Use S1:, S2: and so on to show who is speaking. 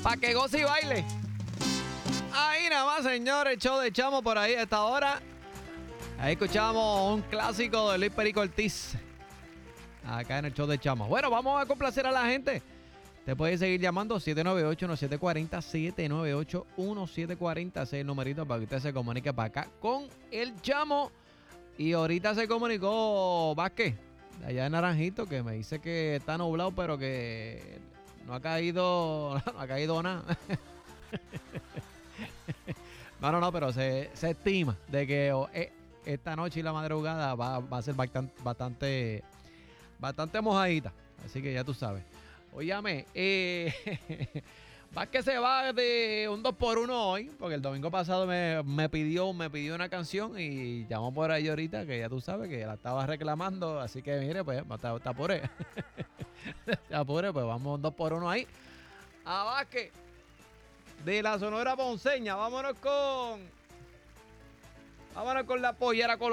S1: para que goce y baile. Ahí nada más, señores, show de Chamo por ahí a esta hora. Ahí escuchamos un clásico de Luis Perico Ortiz. Acá en el show de Chamo. Bueno, vamos a complacer a la gente. Te puedes seguir llamando 798-1740, 798-1740. Ese es el numerito para que usted se comunique para acá con el Chamo. Y ahorita se comunicó Vázquez, de allá de Naranjito, que me dice que está nublado, pero que no ha caído nada. No, pero se estima de que esta noche y la madrugada va a ser bastante mojadita. Así que ya tú sabes. Óyame, Vázquez se va de un 2x1 hoy, porque el domingo pasado me pidió una canción y llamó por ahí ahorita, que ya tú sabes que la estaba reclamando. Así que mire, pues, te apuré. Te apuré, pues vamos un 2x1 ahí. A Vázquez, de la Sonora Ponceña, vámonos con la pollera colombiana.